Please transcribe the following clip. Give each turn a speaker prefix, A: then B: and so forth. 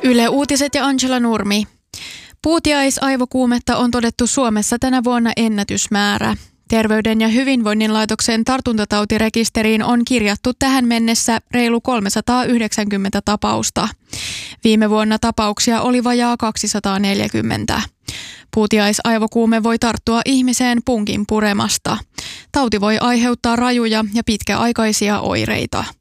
A: Yle Uutiset ja Angela Nurmi. Puutiaisaivokuumetta on todettu Suomessa tänä vuonna ennätysmäärä. Terveyden ja hyvinvoinnin laitoksen tartuntatautirekisteriin on kirjattu tähän mennessä reilu 390 tapausta. Viime vuonna tapauksia oli vajaa 240. Puutiaisaivokuume voi tarttua ihmiseen punkin puremasta. Tauti voi aiheuttaa rajuja ja pitkäaikaisia oireita.